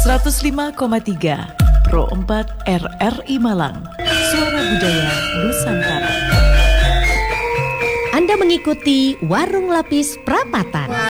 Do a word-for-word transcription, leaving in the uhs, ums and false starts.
seratus lima koma tiga Pro empat R R I Malang, Suara Budaya Nusantara. Anda mengikuti Warung Lapis Prapatan.